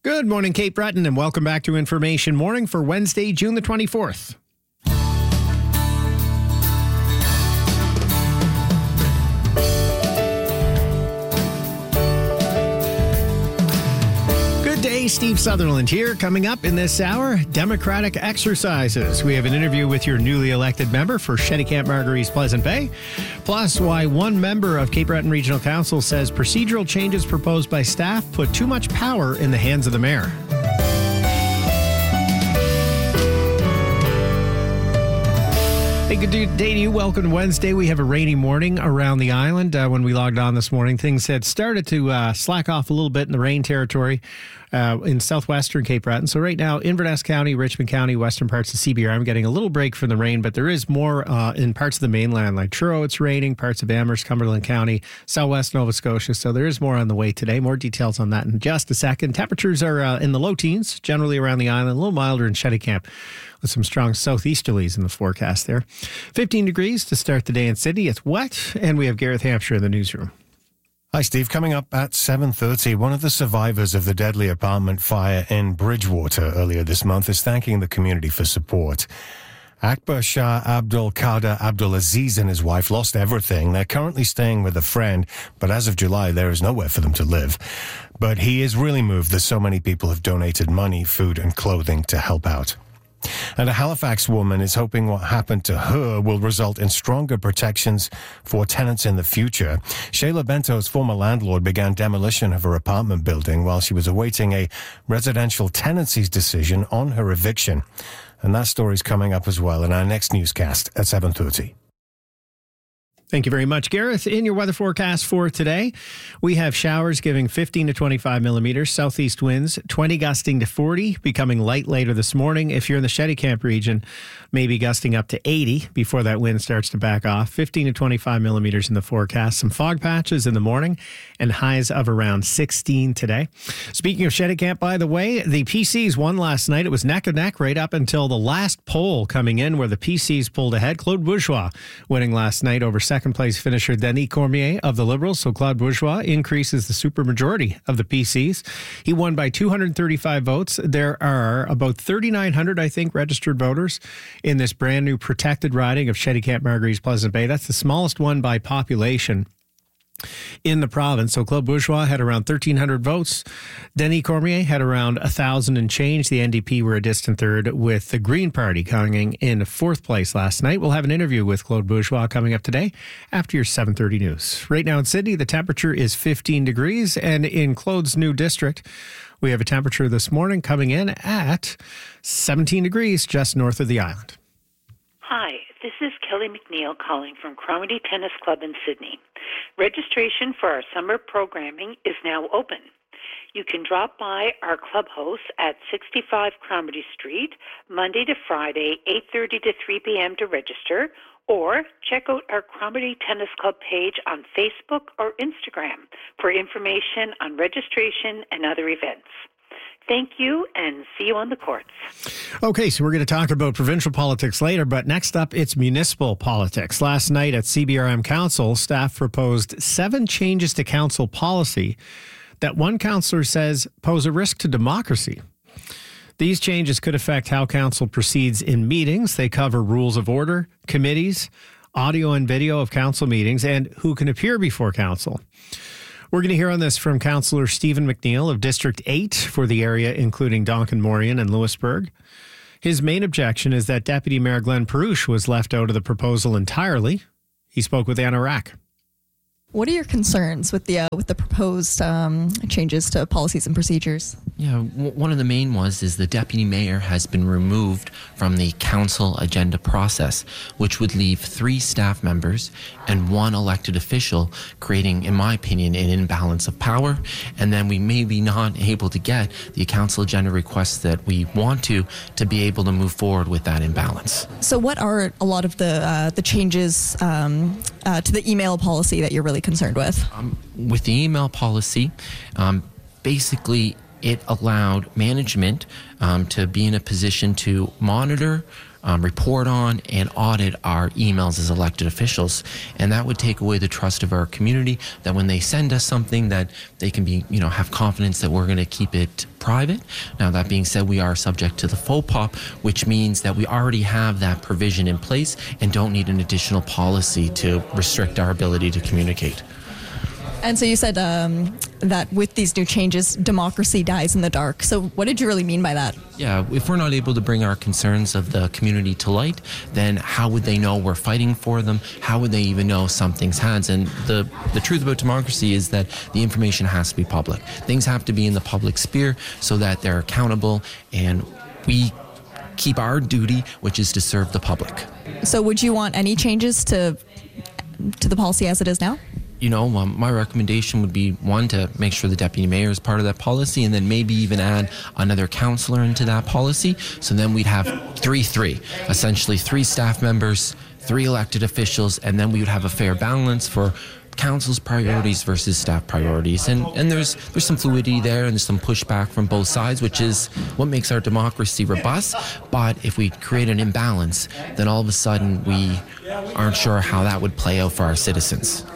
Good morning, Cape Breton, and welcome back to Information Morning for Wednesday, June the 24th. Steve Sutherland here. Coming up in this hour, Democratic exercises. We have an interview with your newly elected member for Sheddycamp Margarees Pleasant Bay. Plus, why one member of Cape Breton Regional Council says procedural changes proposed by staff put too much power in the hands of the mayor. Hey, good day to you. Welcome to Wednesday. We have a rainy morning around the island. When we logged on this morning, things had started to slack off a little bit in the rain territory in southwestern Cape Breton. So right now, Inverness County, Richmond County, western parts of CBR, I'm getting a little break from the rain, but there is more in parts of the mainland, like Truro, it's raining, parts of Amherst, Cumberland County, southwest Nova Scotia. So there is more on the way today. More details on that in just a second. Temperatures are in the low teens, generally around the island, a little milder in Sheddycamp, with some strong southeasterlies in the forecast there. 15 degrees to start the day in Sydney. It's wet, and we have Gareth Hampshire in the newsroom. Hi, Steve. Coming up at 7:30, one of the survivors of the deadly apartment fire in Bridgewater earlier this month is thanking the community for support. Akbar Shah Abdul Qadir Abdul Aziz and his wife lost everything. They're currently staying with a friend, but as of July, there is nowhere for them to live. But he is really moved that so many people have donated money, food, and clothing to help out. And a Halifax woman is hoping what happened to her will result in stronger protections for tenants in the future. Shayla Bento's former landlord began demolition of her apartment building while she was awaiting a residential tenancies decision on her eviction. And that story's coming up as well in our next newscast at 7:30. Thank you very much, Gareth. In your weather forecast for today, we have showers giving 15 to 25 millimeters, southeast winds, 20 gusting to 40, becoming light later this morning. If you're in the Sheddycamp region, maybe gusting up to 80 before that wind starts to back off. 15 to 25 millimeters in the forecast. Some fog patches in the morning and highs of around 16 today. Speaking of Sheddycamp, by the way, the PCs won last night. It was neck and neck right up until the last poll coming in where the PCs pulled ahead. Claude Bourgeois winning last night over second place finisher Denis Cormier of the Liberals. So Claude Bourgeois increases the supermajority of the PCs. He won by 235 votes. There are about 3,900, I think, registered voters in this brand new protected riding of Sheddycamp Margarees Pleasant Bay. That's the smallest one by population in the province. So Claude Bourgeois had around 1,300 votes. Denis Cormier had around 1,000 and change. The NDP were a distant third, with the Green Party coming in fourth place last night. We'll have an interview with Claude Bourgeois coming up today after your 7:30 news. Right now in Sydney, the temperature is 15 degrees, and in Claude's new district, we have a temperature this morning coming in at 17 degrees just north of the island. Hi, this is Kelly McNeil calling from Cromarty Tennis Club in Sydney. Registration for our summer programming is now open. You can drop by our clubhouse at 65 Cromarty Street, Monday to Friday, 8:30 to 3 p.m. to register, or check out our Cromarty Tennis Club page on Facebook or Instagram for information on registration and other events. Thank you, and see you on the courts. Okay, so we're going to talk about provincial politics later, but next up, it's municipal politics. Last night at CBRM Council, staff proposed 7 changes to council policy that one councillor says pose a risk to democracy. These changes could affect how council proceeds in meetings. They cover rules of order, committees, audio and video of council meetings, and who can appear before council. We're going to hear on this from Councillor Stephen McNeil of District 8 for the area, including Donkin-Morion and Lewisburg. His main objection is that Deputy Mayor Glenn Perouche was left out of the proposal entirely. He spoke with Anna Rack. What are your concerns with the proposed changes to policies and procedures? Yeah, one of the main is the deputy mayor has been removed from the council agenda process, which would leave 3 staff members and 1 elected official, creating, in my opinion, an imbalance of power. And then we may be not able to get the council agenda requests that we want to be able to move forward with that imbalance. So what are a lot of the changes to the email policy that you're really concerned with? With the email policy, basically it allowed management to be in a position to monitor report on and audit our emails as elected officials. And that would take away the trust of our community, that when they send us something that they can be, have confidence that we're going to keep it private. Now, that being said, we are subject to the FOPOP, which means that we already have that provision in place and don't need an additional policy to restrict our ability to communicate. And so you said that with these new changes, democracy dies in the dark. So what did you really mean by that? Yeah, if we're not able to bring our concerns of the community to light, then how would they know we're fighting for them? How would they even know something's had? And the truth about democracy is that the information has to be public. Things have to be in the public sphere so that they're accountable, and we keep our duty, which is to serve the public. So would you want any changes to the policy as it is now? My recommendation would be, one, to make sure the deputy mayor is part of that policy, and then maybe even add another councillor into that policy. So then we'd have essentially 3 staff members, 3 elected officials, and then we would have a fair balance for council's priorities versus staff priorities. And there's some fluidity there, and there's some pushback from both sides, which is what makes our democracy robust. But if we create an imbalance, then all of a sudden we aren't sure how that would play out for our citizens.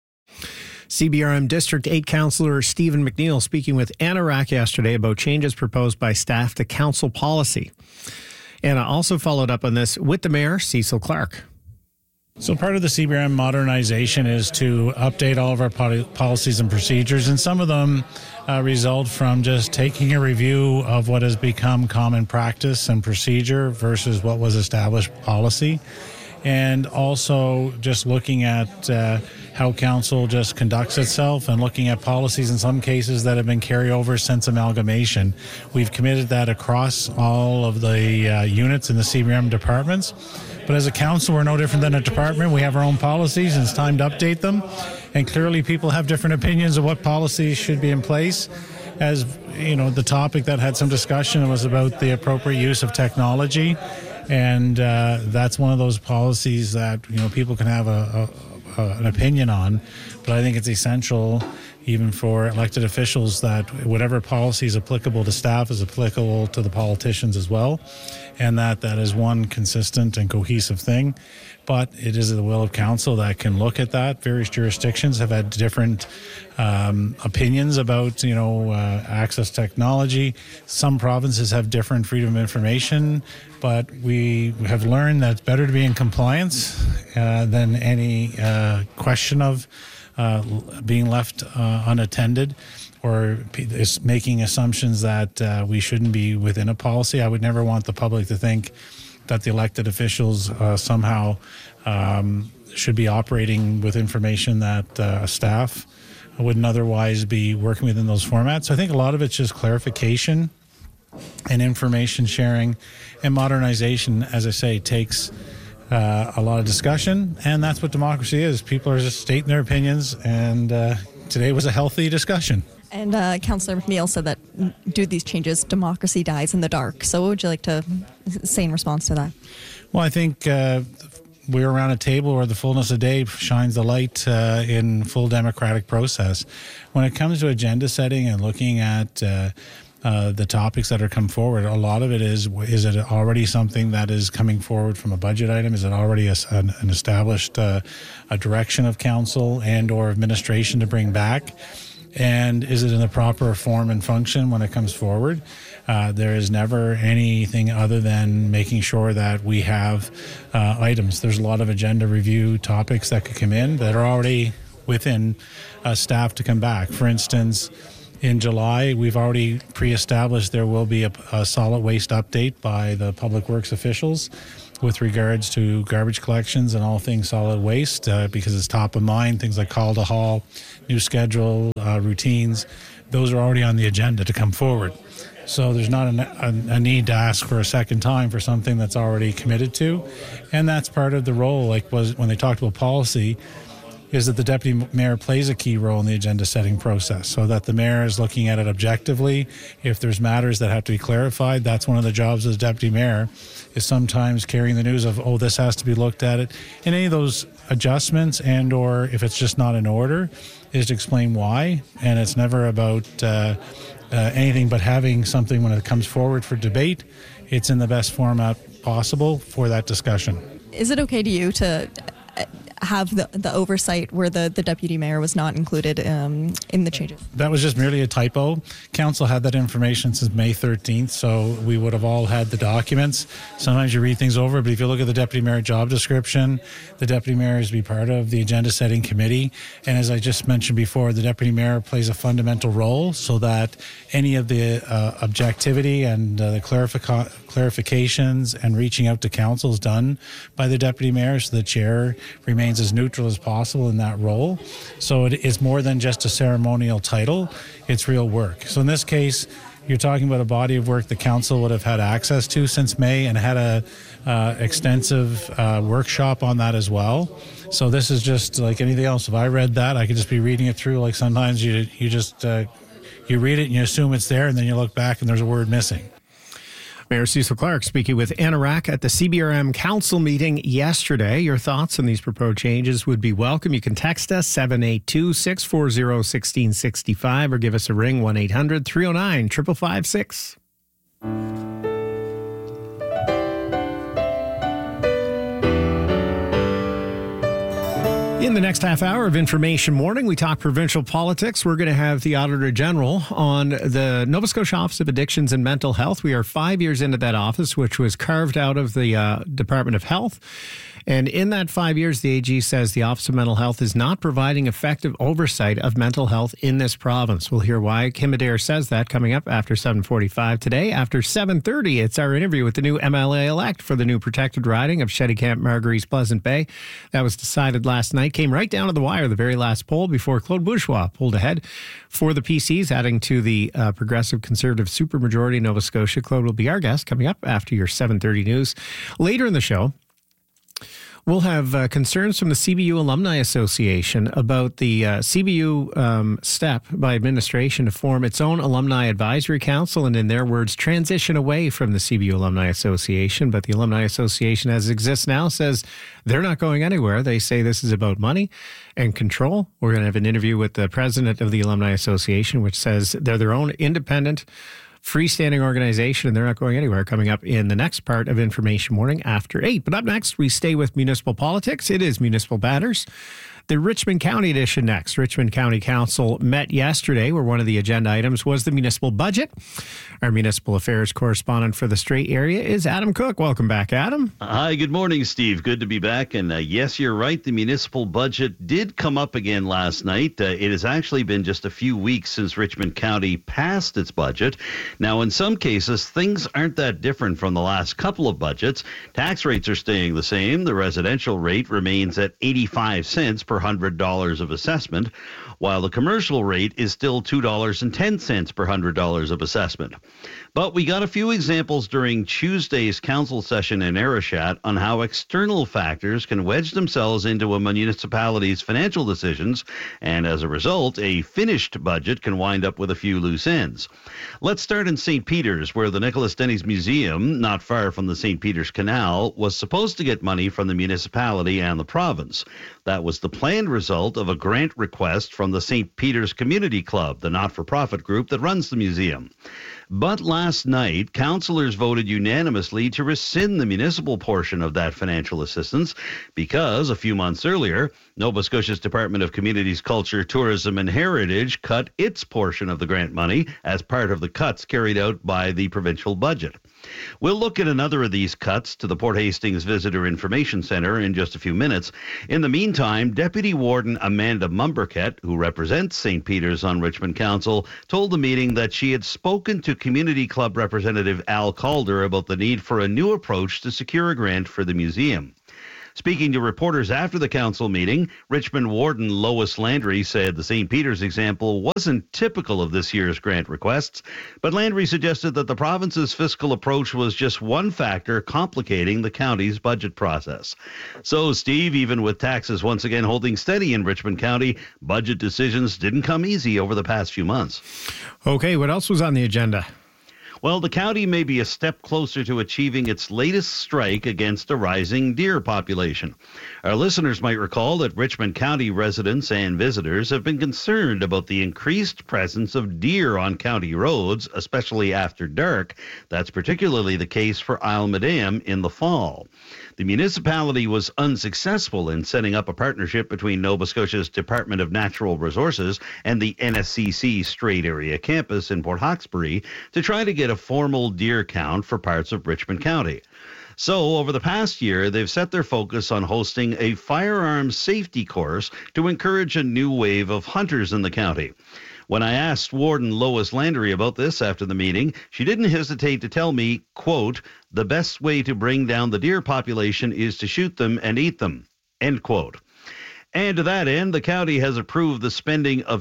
CBRM District 8 Councillor Stephen McNeil speaking with Anna Rack yesterday about changes proposed by staff to council policy. Anna also followed up on this with the Mayor, Cecil Clark. So part of the CBRM modernization is to update all of our policies and procedures, and some of them result from just taking a review of what has become common practice and procedure versus what was established policy, and also just looking at how council just conducts itself and looking at policies in some cases that have been carryovers since amalgamation. We've committed that across all of the units in the CBRM departments. But as a council, we're no different than a department. We have our own policies, and it's time to update them. And clearly people have different opinions of what policies should be in place. As the topic that had some discussion was about the appropriate use of technology. And that's one of those policies that, people can have an opinion on. But I think it's essential, even for elected officials, that whatever policy is applicable to staff is applicable to the politicians as well. And that is one consistent and cohesive thing. But it is the will of council that can look at that. Various jurisdictions have had different opinions about, access technology. Some provinces have different freedom of information, but we have learned that it's better to be in compliance than any question of being left unattended or is making assumptions that we shouldn't be within a policy. I would never want the public to think that the elected officials somehow should be operating with information that staff wouldn't otherwise be working within those formats. So I think a lot of it's just clarification and information sharing, and modernization, as I say, takes a lot of discussion, and that's what democracy is. People are just stating their opinions, and today was a healthy discussion. And Councillor McNeil said that due to these changes, democracy dies in the dark. So what would you like to say in response to that? Well, I think we're around a table where the fullness of day shines the light in full democratic process. When it comes to agenda setting and looking at the topics that are come forward, a lot of it is it already something that is coming forward from a budget item? Is it already an established a direction of council and or administration to bring back? And is it in the proper form and function when it comes forward? There is never anything other than making sure that we have items. There's a lot of agenda review topics that could come in that are already within staff to come back. For instance, in July, we've already pre-established there will be a solid waste update by the Public Works officials with regards to garbage collections and all things solid waste because it's top of mind. Things like call to haul, new schedule, routines, those are already on the agenda to come forward. So there's not a need to ask for a second time for something that's already committed to. And that's part of the role, like was when they talked about policy, is that the deputy mayor plays a key role in the agenda setting process, so that the mayor is looking at it objectively. If there's matters that have to be clarified, that's one of the jobs of the deputy mayor, is sometimes carrying the news of, this has to be looked at. And any of those adjustments and or if it's just not in order is to explain why. And it's never about anything but having something when it comes forward for debate. It's in the best format possible for that discussion. Is it okay to you to have the oversight where the deputy mayor was not included in the changes? That was just merely a typo. Council had that information since May 13th, so we would have all had the documents. Sometimes you read things over, but if you look at the deputy mayor job description, the deputy mayor is to be part of the agenda setting committee. And as I just mentioned before, the deputy mayor plays a fundamental role so that any of the objectivity and the clarifications and reaching out to council is done by the deputy mayor, so the chair remains as neutral as possible in that role. So it is more than just a ceremonial title, it's real work. So in this case, you're talking about a body of work the council would have had access to since May and had a extensive workshop on that as well. So this is just like anything else. If I read that, I could just be reading it through. Like sometimes you just you read it and you assume it's there, and then you look back and there's a word missing. Mayor Cecil Clark speaking with Anna Rack at the CBRM Council meeting yesterday. Your thoughts on these proposed changes would be welcome. You can text us 782-640-1665 or give us a ring 1-800-309-5556. In the next half hour of Information Morning, we talk provincial politics. We're going to have the Auditor General on the Nova Scotia Office of Addictions and Mental Health. We are 5 years into that office, which was carved out of the Department of Health. And in that 5 years, the AG says the Office of Mental Health is not providing effective oversight of mental health in this province. We'll hear why Kim Adair says that coming up after 7:45 today. After 7:30, it's our interview with the new MLA-elect for the new protected riding of Shetty Camp Margaries Pleasant Bay. That was decided last night. Came right down to the wire, the very last poll before Claude Bourgeois pulled ahead for the PCs, adding to the progressive conservative supermajority in Nova Scotia. Claude will be our guest coming up after your 7:30 news. Later in the show, we'll have concerns from the CBU Alumni Association about the CBU step by administration to form its own Alumni Advisory Council and, in their words, transition away from the CBU Alumni Association. But the Alumni Association, as it exists now, says they're not going anywhere. They say this is about money and control. We're going to have an interview with the president of the Alumni Association, which says they're their own independent freestanding organization, and they're not going anywhere, coming up in the next part of Information Morning after 8. But up next, we stay with municipal politics. It is Municipal Matters. The Richmond County edition next. Richmond County Council met yesterday, where one of the agenda items was the municipal budget. Our municipal affairs correspondent for the Strait area is Adam Cook. Welcome back, Adam. Hi, good morning, Steve. Good to be back. And yes, you're right. The municipal budget did come up again last night. It has actually been just a few weeks since Richmond County passed its budget. Now, in some cases, things aren't that different from the last couple of budgets. Tax rates are staying the same. The residential rate remains at 85 cents per $100 of assessment, while the commercial rate is still $2.10 per $100 of assessment. But we got a few examples during Tuesday's council session in Arichat on how external factors can wedge themselves into a municipality's financial decisions, and as a result, a finished budget can wind up with a few loose ends. Let's start in St. Peter's, where the Nicholas Denny's Museum, not far from the St. Peter's Canal, was supposed to get money from the municipality and the province. That was the planned result of a grant request from the St. Peter's Community Club, the not-for-profit group that runs the museum. But last night, councillors voted unanimously to rescind the municipal portion of that financial assistance because a few months earlier, Nova Scotia's Department of Communities, Culture, Tourism and Heritage cut its portion of the grant money as part of the cuts carried out by the provincial budget. We'll look at another of these cuts to the Port Hastings Visitor Information Centre in just a few minutes. In the meantime, Deputy Warden Amanda Mumberket, who represents St. Peter's on Richmond Council, told the meeting that she had spoken to Community Club Representative Al Calder about the need for a new approach to secure a grant for the museum. Speaking to reporters after the council meeting, Richmond Warden Lois Landry said the St. Peter's example wasn't typical of this year's grant requests, but Landry suggested that the province's fiscal approach was just one factor complicating the county's budget process. So, Steve, even with taxes once again holding steady in Richmond County, budget decisions didn't come easy over the past few months. Okay, what else was on the agenda? Well, the county may be a step closer to achieving its latest strike against a rising deer population. Our listeners might recall that Richmond County residents and visitors have been concerned about the increased presence of deer on county roads, especially after dark. That's particularly the case for Isle-Madame in the fall. The municipality was unsuccessful in setting up a partnership between Nova Scotia's Department of Natural Resources and the NSCC Strait Area Campus in Port Hawkesbury to try to get a formal deer count for parts of Richmond County. So, over the past year, they've set their focus on hosting a firearms safety course to encourage a new wave of hunters in the county. When I asked Warden Lois Landry about this after the meeting, she didn't hesitate to tell me, quote, "The best way to bring down the deer population is to shoot them and eat them," end quote. And to that end, the county has approved the spending of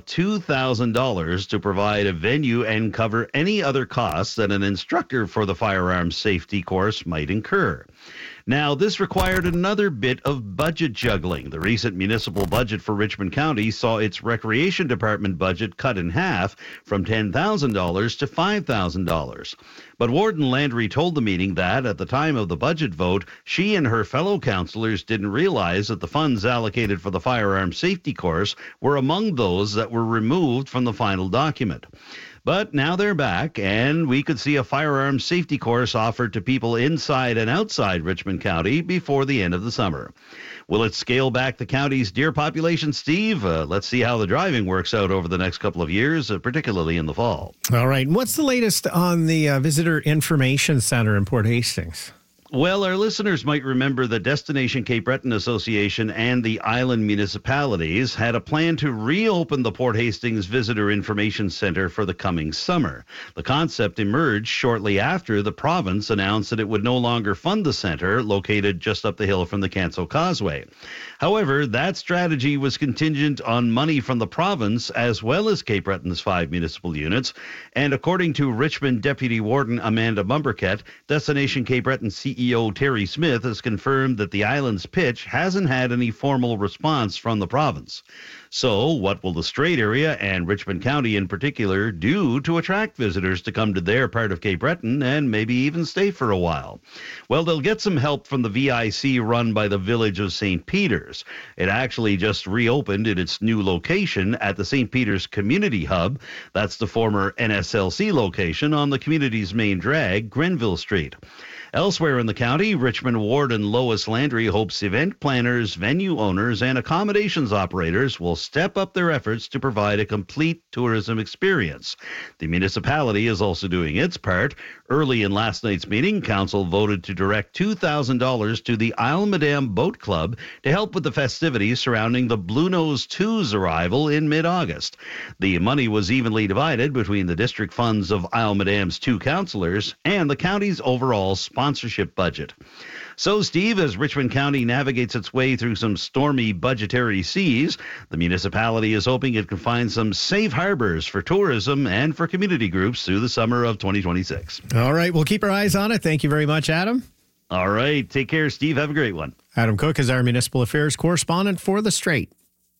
$2,000 to provide a venue and cover any other costs that an instructor for the firearms safety course might incur. Now, this required another bit of budget juggling. The recent municipal budget for Richmond County saw its recreation department budget cut in half from $10,000 to $5,000. But Warden Landry told the meeting that at the time of the budget vote, she and her fellow councillors didn't realize that the funds allocated for the firearms safety course were among those that were removed from the final document. But now they're back, and we could see a firearms safety course offered to people inside and outside Richmond County before the end of the summer. Will it scale back the county's deer population, Steve? Let's see how the driving works out over the next couple of years, particularly in the fall. All right. What's the latest on the Visitor Information Center in Port Hastings? Well, our listeners might remember the Destination Cape Breton Association and the island municipalities had a plan to reopen the Port Hastings Visitor Information Center for the coming summer. The concept emerged shortly after the province announced that it would no longer fund the center located just up the hill from the Canso Causeway. However, that strategy was contingent on money from the province as well as Cape Breton's 5 municipal units. And according to Richmond Deputy Warden Amanda Mumberket, Destination Cape Breton CEO Terry Smith has confirmed that the island's pitch hasn't had any formal response from the province. So, what will the Strait area and Richmond County in particular do to attract visitors to come to their part of Cape Breton and maybe even stay for a while? Well, they'll get some help from the VIC run by the Village of St. Peter's. It actually just reopened in its new location at the St. Peter's Community Hub. That's the former NSLC location on the community's main drag, Grenville Street. Elsewhere in the county, Richmond Warden Lois Landry hopes event planners, venue owners, and accommodations operators will step up their efforts to provide a complete tourism experience. The municipality is also doing its part. Early in last night's meeting, Council voted to direct $2,000 to the Isle-Madame Boat Club to help with the festivities surrounding the Bluenose 2's arrival in mid-August. The money was evenly divided between the district funds of Isle-Madame's 2 councillors and the county's overall sponsorship budget. So, Steve, as Richmond County navigates its way through some stormy budgetary seas, the municipality is hoping it can find some safe harbors for tourism and for community groups through the summer of 2026. All right. We'll keep our eyes on it. Thank you very much, Adam. All right. Take care, Steve. Have a great one. Adam Cook is our municipal affairs correspondent for The Strait.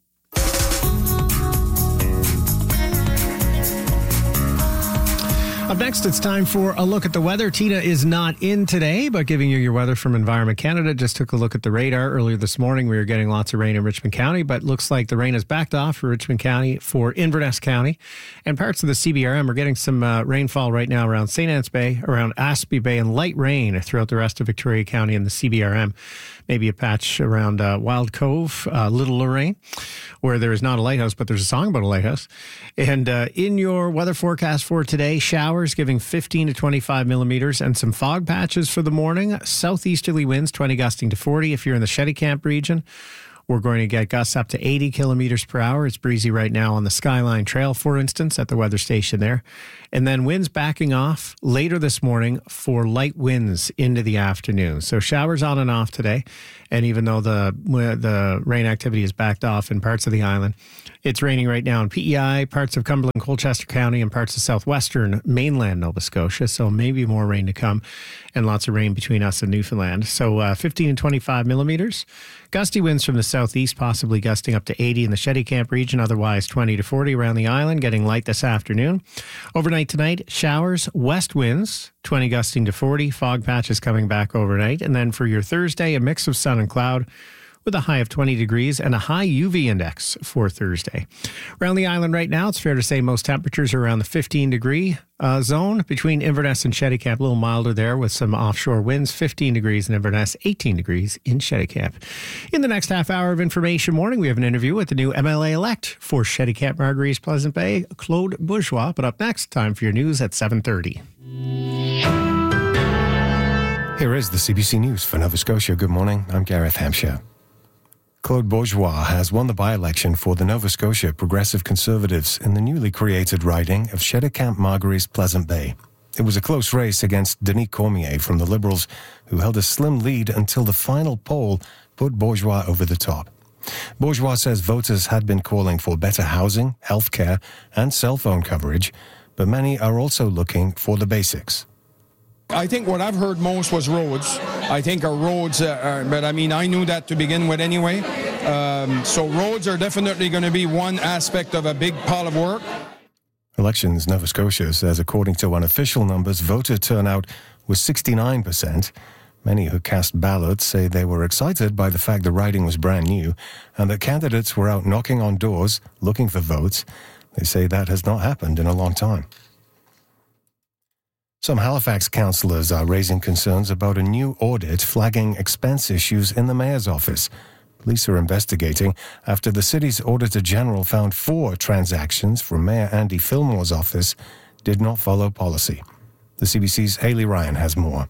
Up next, it's time for a look at the weather. Tina is not in today, but giving you your weather from Environment Canada. Just took a look at the radar earlier this morning. We were getting lots of rain in Richmond County, but looks like the rain has backed off for Richmond County, for Inverness County, and parts of the CBRM. We're getting some rainfall right now around St. Anne's Bay, around Aspey Bay, and light rain throughout the rest of Victoria County and the CBRM. Maybe a patch around Wild Cove, Little Lorraine, where there is not a lighthouse, but there's a song about a lighthouse. And in your weather forecast for today, showers giving 15 to 25 millimeters and some fog patches for the morning. Southeasterly winds, 20 gusting to 40 if you're in the Shetty Camp region. We're going to get gusts up to 80 kilometers per hour. It's breezy right now on the Skyline Trail, for instance, at the weather station there. And then winds backing off later this morning for light winds into the afternoon. So showers on and off today. And even though the rain activity is backed off in parts of the island, it's raining right now in PEI, parts of Cumberland, Colchester County, and parts of southwestern mainland Nova Scotia. So maybe more rain to come, and lots of rain between us and Newfoundland. So 15 and 25 millimeters. Gusty winds from the south southeast, possibly gusting up to 80 in the Shettycamp region, otherwise 20 to 40 around the island, getting light this afternoon. Overnight tonight, showers, west winds, 20 gusting to 40, fog patches coming back overnight. And then for your Thursday, a mix of sun and cloud, with a high of 20 degrees and a high UV index for Thursday. Around the island right now, it's fair to say most temperatures are around the 15-degree zone. Between Inverness and Shettycamp, a little milder there with some offshore winds, 15 degrees in Inverness, 18 degrees in Shettycamp. In the next half hour of Information Morning, we have an interview with the new MLA-elect for Shettycamp Marguerite Pleasant Bay, Claude Bourgeois. But up next, time for your news at 7:30. Here is the CBC News for Nova Scotia. Good morning. I'm Gareth Hampshire. Claude Bourgeois has won the by-election for the Nova Scotia Progressive Conservatives in the newly created riding of Shettycamp Marguerite Pleasant Bay. It was a close race against Denis Cormier from the Liberals, who held a slim lead until the final poll put Bourgeois over the top. Bourgeois says voters had been calling for better housing, healthcare, and cell phone coverage, but many are also looking for the basics. I think what I've heard most was roads. I think our roads, but I mean, I knew that to begin with anyway. So roads are definitely going to be one aspect of a big pile of work. Elections Nova Scotia says, according to unofficial numbers, voter turnout was 69%. Many who cast ballots say they were excited by the fact the riding was brand new and that candidates were out knocking on doors looking for votes. They say that has not happened in a long time. Some Halifax councillors are raising concerns about a new audit flagging expense issues in the mayor's office. Police are investigating after the city's Auditor General found 4 transactions from Mayor Andy Fillmore's office did not follow policy. The CBC's Hayley Ryan has more.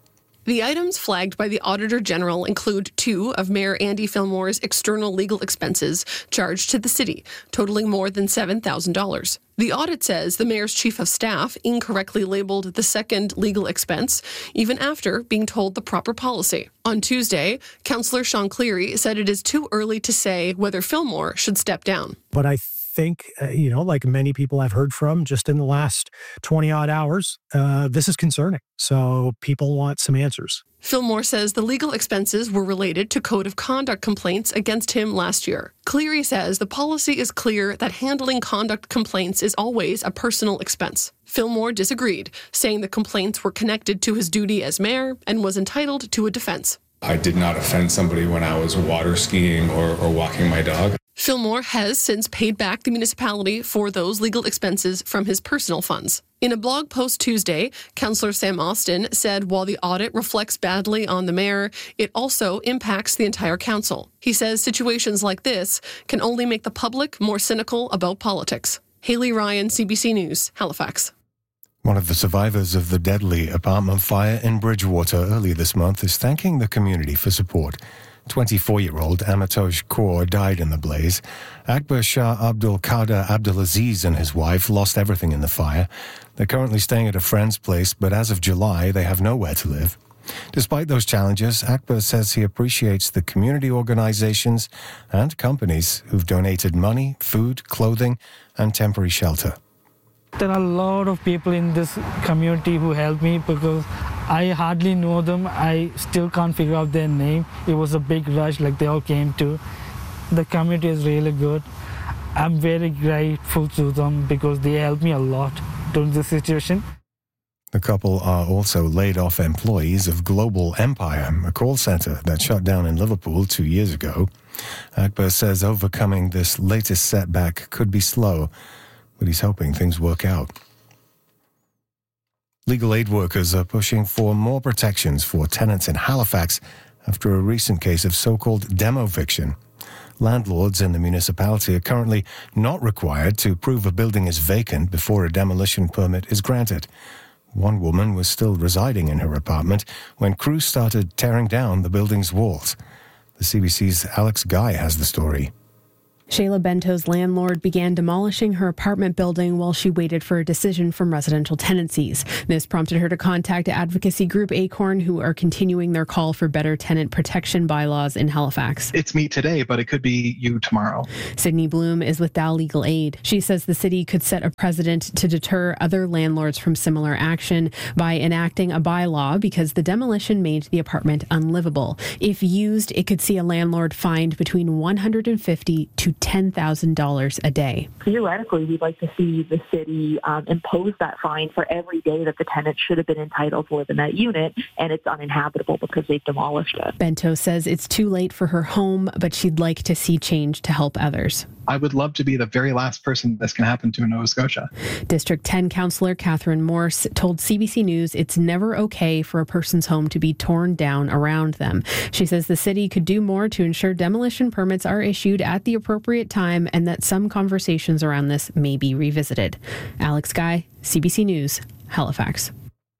The items flagged by the Auditor General include 2 of Mayor Andy Fillmore's external legal expenses charged to the city, totaling more than $7,000. The audit says the mayor's chief of staff incorrectly labeled the second legal expense, even after being told the proper policy. On Tuesday, Councillor Sean Cleary said it is too early to say whether Fillmore should step down. But I think, like many people I've heard from just in the last 20-odd hours, this is concerning. So people want some answers. Fillmore says the legal expenses were related to code of conduct complaints against him last year. Cleary says the policy is clear that handling conduct complaints is always a personal expense. Fillmore disagreed, saying the complaints were connected to his duty as mayor and was entitled to a defense. I did not offend somebody when I was water skiing or walking my dog. Fillmore has since paid back the municipality for those legal expenses from his personal funds. In a blog post Tuesday, Councillor Sam Austin said while the audit reflects badly on the mayor, it also impacts the entire council. He says situations like this can only make the public more cynical about politics. Hayley Ryan, CBC News, Halifax. One of the survivors of the deadly apartment fire in Bridgewater earlier this month is thanking the community for support. 24-year-old Amitoj Kaur died in the blaze. Akbar Shah Abdul Qadir Abdulaziz and his wife lost everything in the fire. They're currently staying at a friend's place, but as of July, they have nowhere to live. Despite those challenges, Akbar says he appreciates the community organizations and companies who've donated money, food, clothing, and temporary shelter. There are a lot of people in this community who helped me because I hardly know them. I still can't figure out their name. It was a big rush, they all came to. The community is really good. I'm very grateful to them because they helped me a lot during this situation. The couple are also laid-off employees of Global Empire, a call center that shut down in Liverpool 2 years ago. Akbar says overcoming this latest setback could be slow, but he's hoping things work out. Legal aid workers are pushing for more protections for tenants in Halifax after a recent case of so-called demo-fiction. Landlords in the municipality are currently not required to prove a building is vacant before a demolition permit is granted. One woman was still residing in her apartment when crews started tearing down the building's walls. The CBC's Alex Guy has the story. Shayla Bento's landlord began demolishing her apartment building while she waited for a decision from residential tenancies. This prompted her to contact advocacy group Acorn, who are continuing their call for better tenant protection bylaws in Halifax. It's me today, but it could be you tomorrow. Sydney Bloom is with Dow Legal Aid. She says the city could set a precedent to deter other landlords from similar action by enacting a bylaw because the demolition made the apartment unlivable. If used, it could see a landlord fined between $150 to $10,000 a day. Theoretically, we'd like to see the city impose that fine for every day that the tenant should have been entitled to live in that unit, and it's uninhabitable because they've demolished it. Bento says it's too late for her home, but she'd like to see change to help others. I would love to be the very last person this can happen to in Nova Scotia. District 10 Councillor Catherine Morse told CBC News it's never okay for a person's home to be torn down around them. She says the city could do more to ensure demolition permits are issued at the appropriate time and that some conversations around this may be revisited. Alex Guy, CBC News, Halifax.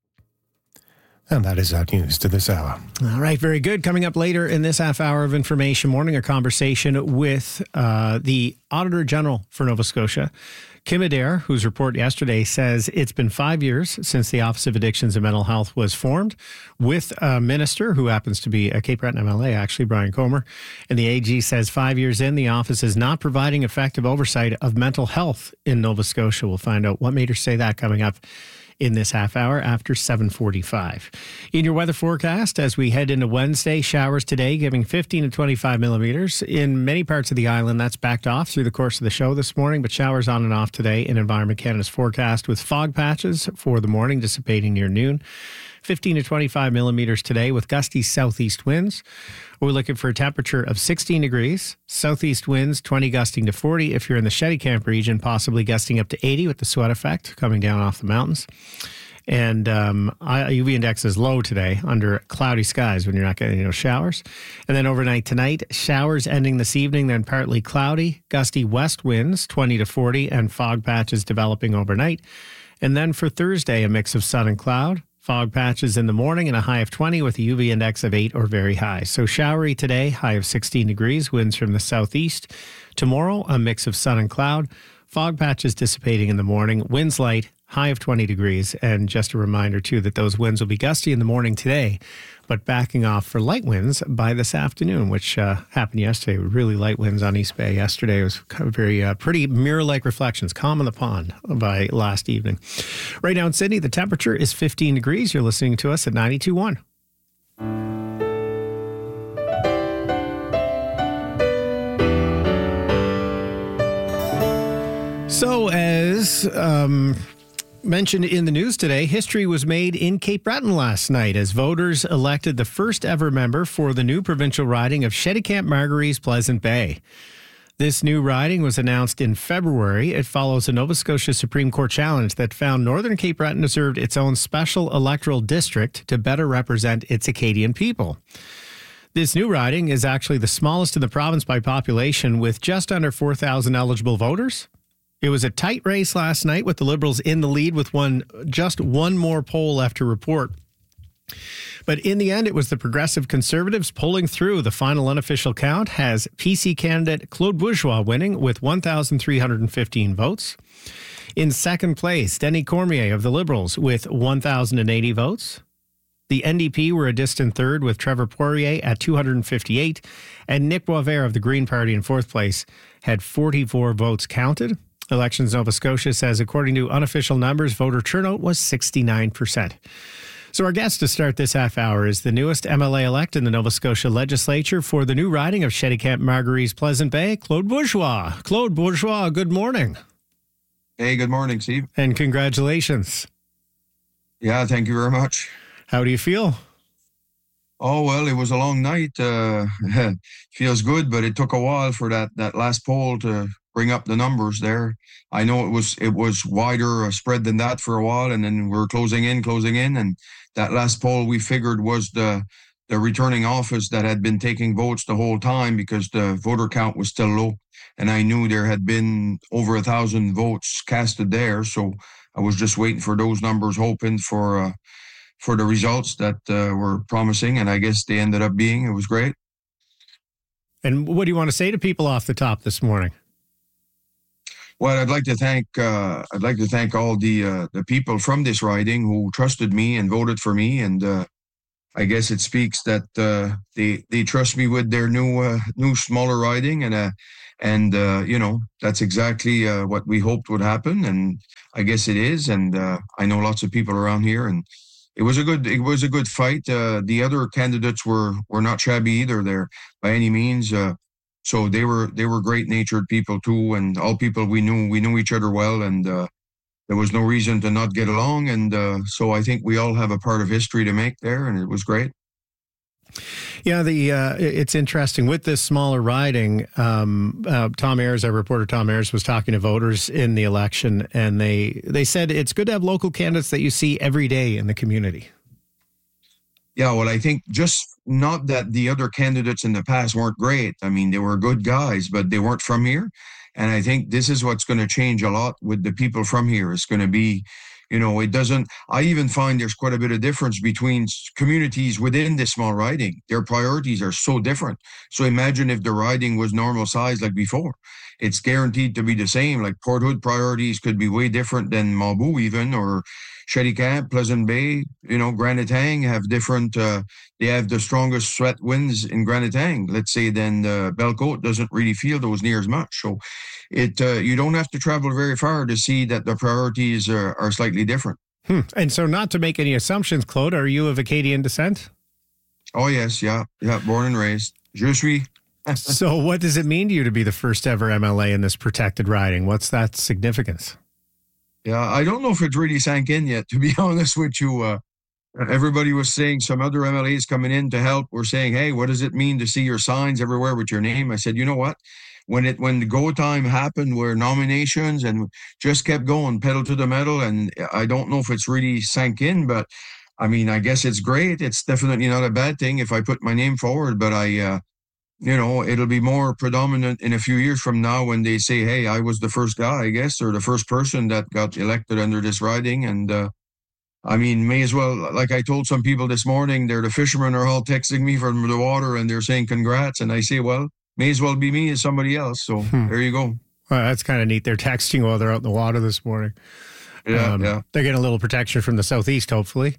And that is our news to this hour. All right, very good. Coming up later in this half hour of Information Morning, a conversation with the Auditor General for Nova Scotia, Kim Adair, whose report yesterday says it's been 5 years since the Office of Addictions and Mental Health was formed, with a minister who happens to be a Cape Breton MLA, actually, Brian Comer. And the AG says 5 years in, the office is not providing effective oversight of mental health in Nova Scotia. We'll find out what made her say that coming up in this half hour after 7:45. In your weather forecast, as we head into Wednesday, showers today giving 15 to 25 millimeters. In many parts of the island, that's backed off through the course of the show this morning, but showers on and off today in Environment Canada's forecast with fog patches for the morning dissipating near noon. 15 to 25 millimeters today with gusty southeast winds. We're looking for a temperature of 16 degrees, southeast winds 20 gusting to 40 if you're in the Shetty Camp region, possibly gusting up to 80 with the sweat effect coming down off the mountains. And UV index is low today under cloudy skies when you're not getting showers. And then overnight tonight, showers ending this evening, then partly cloudy, gusty west winds 20 to 40 and fog patches developing overnight. And then for Thursday, a mix of sun and cloud. Fog patches in the morning and a high of 20 with a UV index of 8 or very high. So showery today, high of 16 degrees, winds from the southeast. Tomorrow, a mix of sun and cloud. Fog patches dissipating in the morning, winds light, high of 20 degrees. And just a reminder, too, that those winds will be gusty in the morning today, but backing off for light winds by this afternoon, which happened yesterday with really light winds on East Bay. Yesterday was kind of very pretty mirror-like reflections, calm in the pond by last evening. Right now in Sydney, the temperature is 15 degrees. You're listening to us at 92.1. So as mentioned in the news today, history was made in Cape Breton last night as voters elected the first ever member for the new provincial riding of Shetty Camp Margarees Pleasant Bay. This new riding was announced in February. It follows a Nova Scotia Supreme Court challenge that found Northern Cape Breton deserved its own special electoral district to better represent its Acadian people. This new riding is actually the smallest in the province by population, with just under 4,000 eligible voters. It was a tight race last night with the Liberals in the lead with just one more poll left to report. But in the end, it was the Progressive Conservatives pulling through. The final unofficial count has PC candidate Claude Bourgeois winning with 1,315 votes. In second place, Denis Cormier of the Liberals with 1,080 votes. The NDP were a distant third with Trevor Poirier at 258. And Nick Boisvert of the Green Party in fourth place had 44 votes counted. Elections Nova Scotia says, according to unofficial numbers, voter turnout was 69%. So our guest to start this half hour is the newest MLA-elect in the Nova Scotia legislature for the new riding of Shetty Camp Margarees Pleasant Bay, Claude Bourgeois. Claude Bourgeois, good morning. Hey, good morning, Steve. And congratulations. Yeah, thank you very much. How do you feel? Oh, well, it was a long night. Feels good, but it took a while for that last poll to bring up the numbers there. I know it was wider spread than that for a while, and then we're closing in, and that last poll we figured was the returning office that had been taking votes the whole time because the voter count was still low, and I knew there had been over 1,000 votes casted there, so I was just waiting for those numbers, hoping for the results that were promising, and I guess they ended up being. It was great. And what do you want to say to people off the top this morning? Well, I'd like to thank all the people from this riding who trusted me and voted for me, and I guess it speaks that they trust me with their new smaller riding, and that's exactly what we hoped would happen, and I guess it is, and I know lots of people around here, and it was a good fight. The other candidates were not shabby either there by any means. So they were great-natured people too, and all people we knew each other well, and there was no reason to not get along. And so I think we all have a part of history to make there, and it was great. Yeah, it's interesting with this smaller riding. Tom Ayers, our reporter Tom Ayers, was talking to voters in the election, and they said it's good to have local candidates that you see every day in the community. Yeah, well, I think just not that the other candidates in the past weren't great. I mean, they were good guys, but they weren't from here. And I think this is what's going to change a lot with the people from here. It's going to be, I even find there's quite a bit of difference between communities within this small riding. Their priorities are so different. So imagine if the riding was normal size like before. It's guaranteed to be the same. Like Port Hood priorities could be way different than Mabou even, or Shetty Camp, Pleasant Bay, Granitang have different, they have the strongest sweat winds in Granitang, let's say, than Belcote doesn't really feel those near as much. So you don't have to travel very far to see that the priorities are slightly different. And so not to make any assumptions, Claude, are you of Acadian descent? Oh, yes. Yeah. Born and raised. Je suis. So what does it mean to you to be the first ever MLA in this protected riding? What's that significance? Yeah, I don't know if it really sank in yet, to be honest with you. Everybody was saying, some other MLAs coming in to help were saying, hey, what does it mean to see your signs everywhere with your name? I said, you know what? When the go time happened, were nominations and just kept going, pedal to the metal. And I don't know if it's really sank in, but I mean, I guess it's great. It's definitely not a bad thing if I put my name forward, but it'll be more predominant in a few years from now when they say, hey, I was the first guy, I guess, or the first person that got elected under this riding. And I mean, may as well, like I told some people this morning, the fishermen are all texting me from the water and they're saying congrats. And I say, well, may as well be me as somebody else. So there you go. Well, that's kind of neat. They're texting while they're out in the water this morning. Yeah. They're getting a little protection from the southeast, hopefully.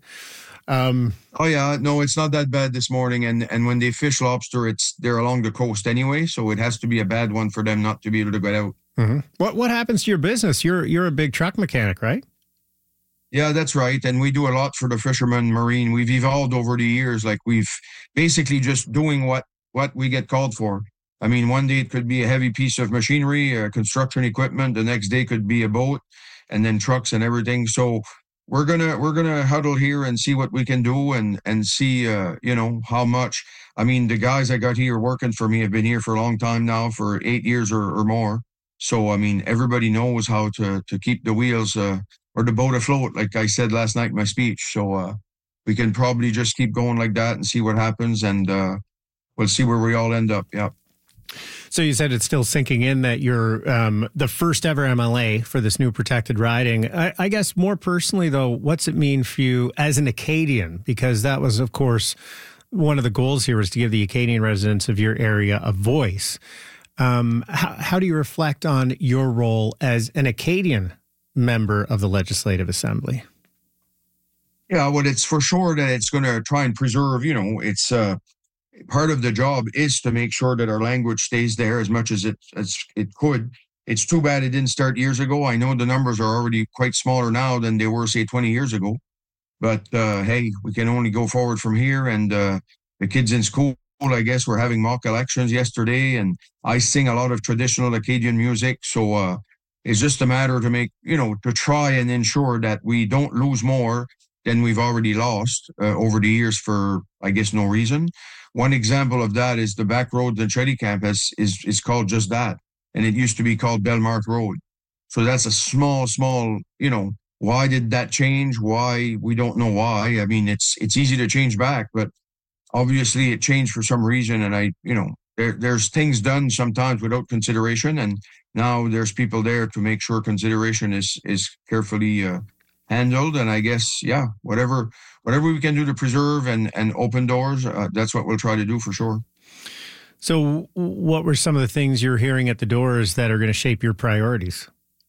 Oh yeah, no, it's not that bad this morning. And when they fish lobster, they're along the coast anyway, so it has to be a bad one for them not to be able to get out. Mm-hmm. What happens to your business? You're a big truck mechanic, right? Yeah, that's right. And we do a lot for the fishermen marine. We've evolved over the years. Like we've basically just doing what we get called for. I mean, one day it could be a heavy piece of machinery, construction equipment. The next day could be a boat, and then trucks and everything. So we're gonna huddle here and see what we can do and see how much. I mean, the guys I got here working for me have been here for a long time now, for 8 years or more. So I mean, everybody knows how to keep the wheels or the boat afloat, like I said last night in my speech. So we can probably just keep going like that and see what happens, and we'll see where we all end up. Yeah. So you said it's still sinking in that you're the first ever MLA for this new protected riding. I guess more personally, though, what's it mean for you as an Acadian? Because that was, of course, one of the goals here was to give the Acadian residents of your area a voice. How do you reflect on your role as an Acadian member of the Legislative Assembly? Yeah, well, it's for sure that it's going to try and preserve, it's part of the job is to make sure that our language stays there as much as it could. It's too bad it didn't start years ago. I know the numbers are already quite smaller now than they were, say, 20 years ago. But hey, we can only go forward from here. And the kids in school, I guess, were having mock elections yesterday, and I sing a lot of traditional Acadian music. So it's just a matter to make, to try and ensure that we don't lose more than we've already lost over the years for, I guess, no reason. One example of that is the back road in Shetty Camp is called just that. And it used to be called Belmart Road. So that's a small, why did that change? Why? We don't know why. I mean, it's easy to change back, but obviously it changed for some reason. And there's things done sometimes without consideration. And now there's people there to make sure consideration is carefully handled. And I guess, yeah, whatever we can do to preserve and open doors, that's what we'll try to do for sure. So what were some of the things you're hearing at the doors that are going to shape your priorities?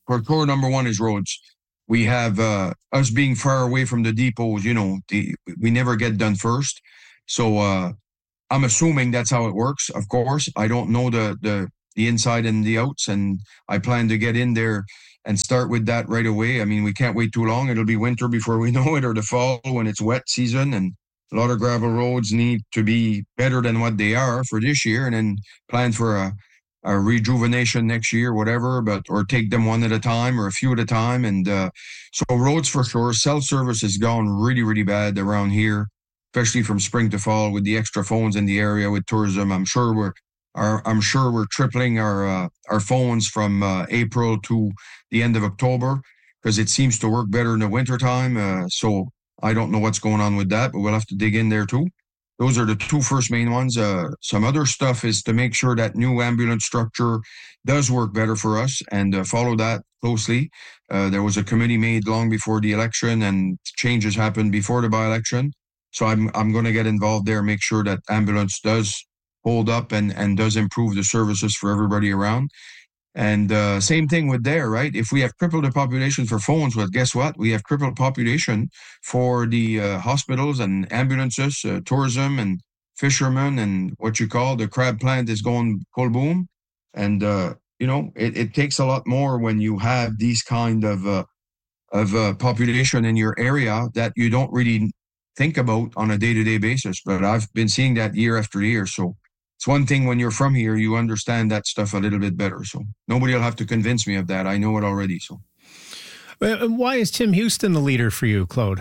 for core number one is roads. We have us being far away from the depots, we never get done first. So I'm assuming that's how it works, of course. I don't know the inside and the outs, and I plan to get in there and start with that right away. I mean, we can't wait too long. It'll be winter before we know it, or the fall when it's wet season, and a lot of gravel roads need to be better than what they are for this year, and then plan for a rejuvenation next year, whatever, or take them one at a time or a few at a time. And so roads for sure. Cell service has gone really, really bad around here, especially from spring to fall with the extra phones in the area with tourism. I'm sure we're tripling our phones from April to the end of October, because it seems to work better in the wintertime. So I don't know what's going on with that, but we'll have to dig in there too. Those are the two first main ones. Some other stuff is to make sure that new ambulance structure does work better for us, and follow that closely. There was a committee made long before the election, and changes happened before the by-election. So I'm going to get involved there, make sure that ambulance does hold up and does improve the services for everybody around. And same thing with there, right? If we have tripled the population for phones, well, guess what? We have tripled population for the hospitals and ambulances, tourism and fishermen, and what you call the crab plant is going full boom. And, it takes a lot more when you have these kind of population in your area that you don't really think about on a day-to-day basis. But I've been seeing that year after year. So it's one thing when you're from here, you understand that stuff a little bit better. So nobody will have to convince me of that. I know it already. So, why is Tim Houston the leader for you, Claude?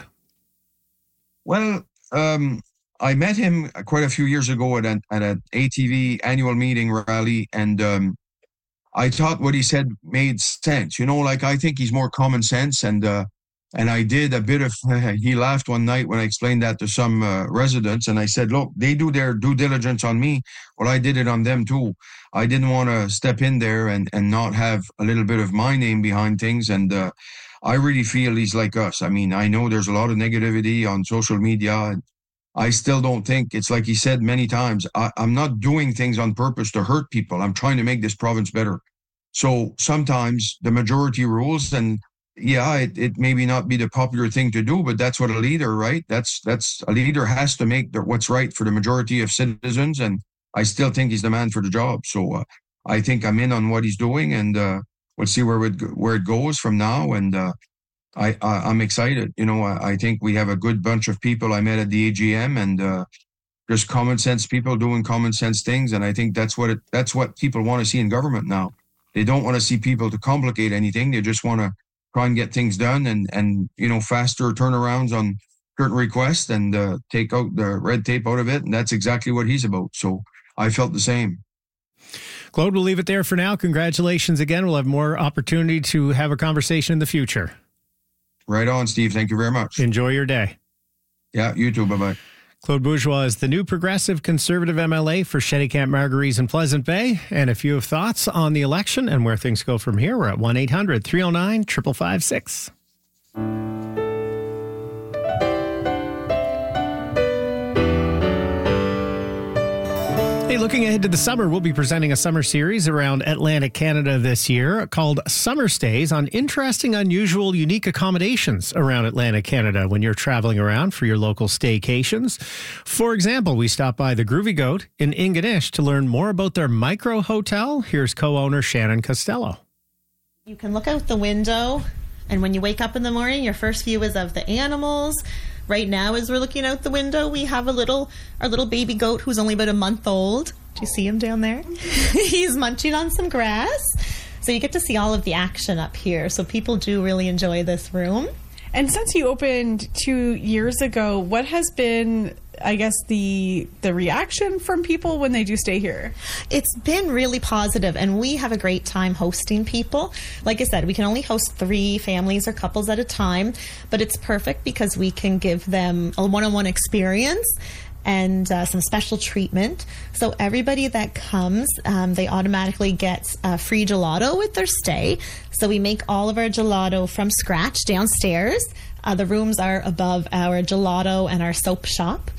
Well, I met him quite a few years ago at an ATV annual meeting rally, and I thought what he said made sense. I think he's more common sense, and I did a bit of, he laughed one night when I explained that to some residents, and I said, look, they do their due diligence on me. Well, I did it on them too. I didn't want to step in there and not have a little bit of my name behind things. And I really feel he's like us. I mean, I know there's a lot of negativity on social media. I still don't think, it's like he said many times, I'm not doing things on purpose to hurt people. I'm trying to make this province better. So sometimes the majority rules, and yeah, it maybe not be the popular thing to do, but that's what a leader, right? That's a leader has to make what's right for the majority of citizens, and I still think he's the man for the job. So I think I'm in on what he's doing, and we'll see where it goes from now. And I'm excited. I think we have a good bunch of people I met at the AGM, and just common sense people doing common sense things, and I think that's what people want to see in government now. They don't want to see people to complicate anything. They just want to try and get things done, and faster turnarounds on certain requests, and take out the red tape out of it. And that's exactly what he's about. So I felt the same. Claude, we'll leave it there for now. Congratulations again. We'll have more opportunity to have a conversation in the future. Right on, Steve. Thank you very much. Enjoy your day. Yeah, you too. Bye-bye. Claude Bourgeois is the new progressive conservative MLA for Shettycamp Margaries in Pleasant Bay. And if you have thoughts on the election and where things go from here, we're at 1-800-309-5556. Hey, looking ahead to the summer, we'll be presenting a summer series around Atlantic Canada this year called Summer Stays on interesting, unusual, unique accommodations around Atlantic Canada when you're traveling around for your local staycations. For example, we stopped by the Groovy Goat in Ingonish to learn more about their micro hotel. Here's co-owner Shannon Costello. You can look out the window, and when you wake up in the morning, your first view is of the animals. Right now, as we're looking out the window, we have our little baby goat who's only about a month old. Do you see him down there? He's munching on some grass. So you get to see all of the action up here. So people do really enjoy this room. And since you opened 2 years ago, what has been, I guess, the reaction from people when they do stay here? It's been really positive, and we have a great time hosting people. Like I said, we can only host 3 families or couples at a time, but it's perfect because we can give them a one-on-one experience and some special treatment. So everybody that comes, they automatically get free gelato with their stay. So we make all of our gelato from scratch downstairs. The rooms are above our gelato and our soap shop.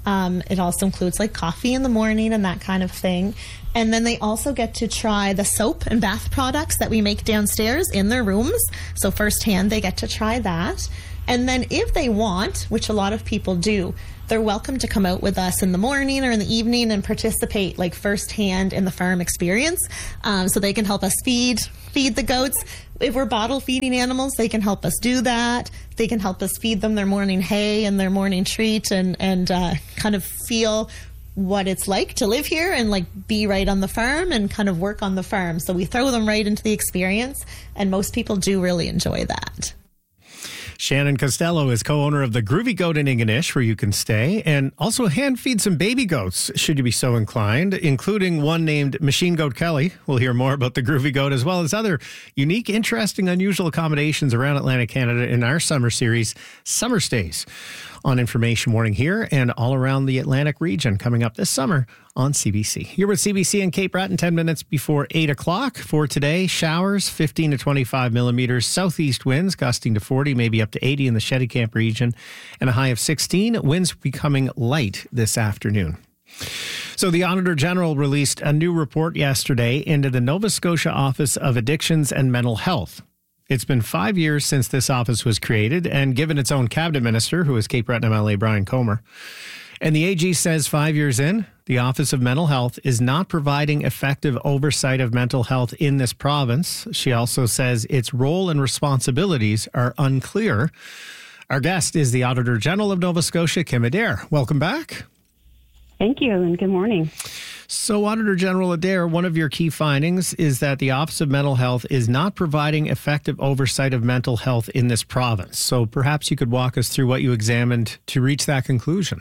It also includes like coffee in the morning and that kind of thing. And then they also get to try the soap and bath products that we make downstairs in their rooms. So firsthand, they get to try that. And then if they want, which a lot of people do, they're welcome to come out with us in the morning or in the evening and participate like firsthand in the farm experience. So they can help us feed the goats. If we're bottle feeding animals, they can help us do that. They can help us feed them their morning hay and their morning treat and kind of feel what it's like to live here and like be right on the farm and kind of work on the farm. So we throw them right into the experience, and most people do really enjoy that. Shannon Costello is co-owner of the Groovy Goat in Ingonish, where you can stay, and also hand feed some baby goats, should you be so inclined, including one named Machine Goat Kelly. We'll hear more about the Groovy Goat, as well as other unique, interesting, unusual accommodations around Atlantic Canada in our summer series, Summer Stays, on Information Morning here and all around the Atlantic region, coming up this summer on CBC. You're with CBC and Kate Bratton, 10 minutes before 8 o'clock. For today, showers, 15 to 25 millimeters, southeast winds gusting to 40, maybe up to 80 in the Shetty-Camp region, and a high of 16. Winds becoming light this afternoon. So the Auditor General released a new report yesterday into the Nova Scotia Office of Addictions and Mental Health. It's been 5 years since this office was created and given its own cabinet minister, who is Cape Breton MLA Brian Comer. And the AG says 5 years in, the Office of Mental Health is not providing effective oversight of mental health in this province. She also says its role and responsibilities are unclear. Our guest is the Auditor General of Nova Scotia, Kim Adair. Welcome back. Thank you, and good morning. So, Auditor General Adair, one of your key findings is that the Office of Mental Health is not providing effective oversight of mental health in this province. So perhaps you could walk us through what you examined to reach that conclusion.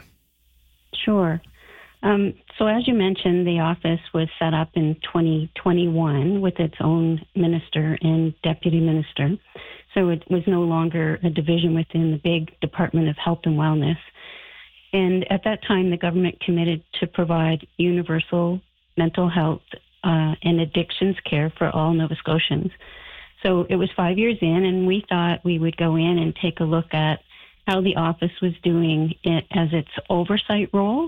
Sure. So as you mentioned, the office was set up in 2021 with its own minister and deputy minister. So it was no longer a division within the big Department of Health and Wellness. And at that time, the government committed to provide universal mental health and addictions care for all Nova Scotians. So it was 5 years in, and we thought we would go in and take a look at how the office was doing it as its oversight role.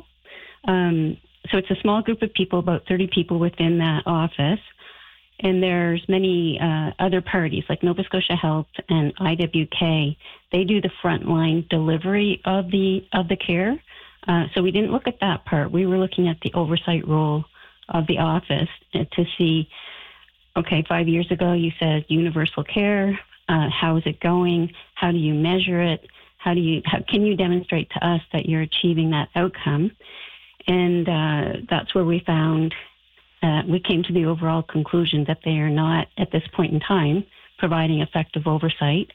So it's a small group of people, about 30 people within that office. And there's many other parties like Nova Scotia Health and IWK. They do the frontline delivery of the care. So we didn't look at that part. We were looking at the oversight role of the office to see, okay, 5 years ago you said universal care. How is it going? How do you measure it? How can you demonstrate to us that you're achieving that outcome? And that's where we found, we came to the overall conclusion that they are not, at this point in time, providing effective oversight.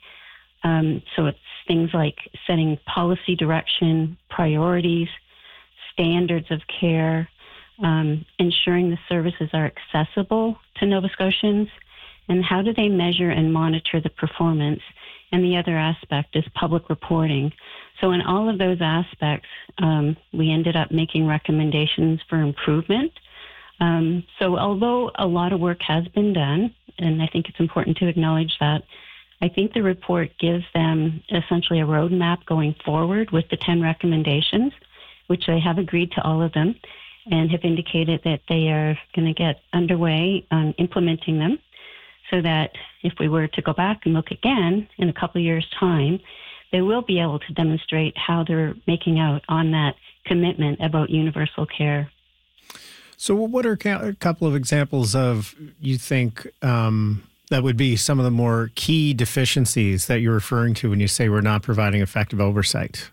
So it's things like setting policy direction, priorities, standards of care, ensuring the services are accessible to Nova Scotians, and how do they measure and monitor the performance. And the other aspect is public reporting. So in all of those aspects, we ended up making recommendations for improvement. So although a lot of work has been done, and I think it's important to acknowledge that, I think the report gives them essentially a roadmap going forward with the 10 recommendations, which they have agreed to all of them and have indicated that they are going to get underway on implementing them, so that if we were to go back and look again in a couple of years' time, they will be able to demonstrate how they're making out on that commitment about universal care. So what are a couple of examples of, you think, that would be some of the more key deficiencies that you're referring to when you say we're not providing effective oversight?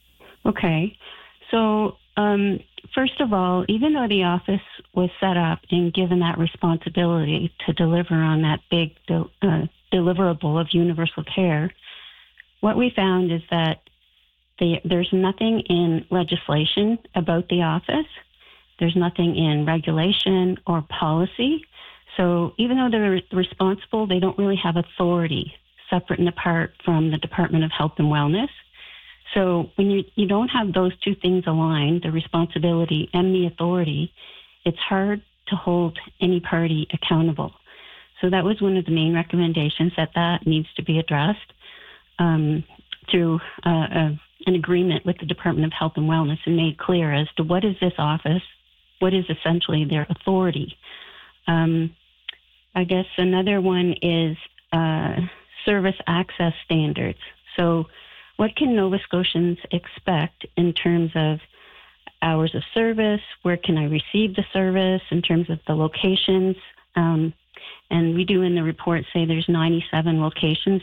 Okay. So first of all, even though the office was set up and given that responsibility to deliver on that big deliverable of universal care, what we found is that there's nothing in legislation about the office. There's nothing in regulation or policy. So even though they're responsible, they don't really have authority separate and apart from the Department of Health and Wellness. So when you don't have those two things aligned, the responsibility and the authority, it's hard to hold any party accountable. So that was one of the main recommendations, that needs to be addressed through an agreement with the Department of Health and Wellness and made clear as to what is this office, what is essentially their authority. I guess another one is service access standards. So what can Nova Scotians expect in terms of hours of service? Where can I receive the service in terms of the locations? And we do in the report say there's 97 locations